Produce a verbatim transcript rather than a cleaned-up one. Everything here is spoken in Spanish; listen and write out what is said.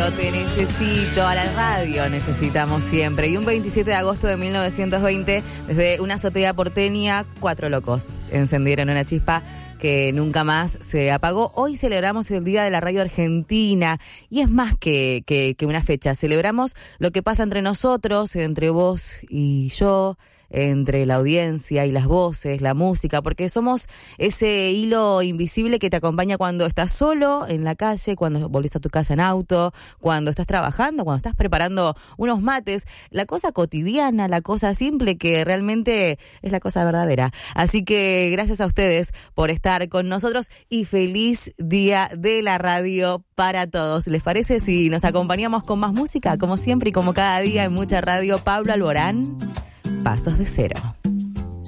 te necesito, a la radio necesitamos siempre. Y un veintisiete de agosto de mil novecientos veinte, desde una azotea porteña, cuatro locos encendieron una chispa que nunca más se apagó. Hoy celebramos el Día de la Radio Argentina y es más que, que, que una fecha. Celebramos lo que pasa entre nosotros, entre vos y yo, entre la audiencia y las voces, la música, porque somos ese hilo invisible que te acompaña cuando estás solo en la calle, cuando volvés a tu casa en auto, cuando estás trabajando, cuando estás preparando unos mates, la cosa cotidiana, la cosa simple que realmente es la cosa verdadera. Así que gracias a ustedes por estar con nosotros y feliz Día de la Radio para todos. ¿Les parece si nos acompañamos con más música? Como siempre y como cada día en Mucha Radio, Pablo Alborán, Pasos de Cero.